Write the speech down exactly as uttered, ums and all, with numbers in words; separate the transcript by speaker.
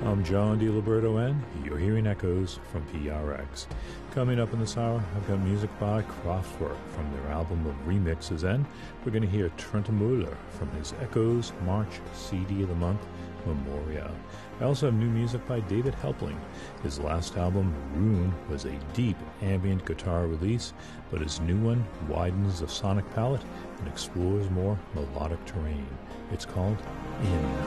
Speaker 1: I'm John DiLiberto, and you're hearing Echoes from P R X. Coming up in this hour, I've got music by Kraftwerk from their album of remixes, and we're going to hear Trentemøller from his Echoes March C D of the Month, Memoria. I also have new music by David Helpling. His last album, Rune, was a deep ambient guitar release, but his new one widens the sonic palette and explores more melodic terrain. It's called In.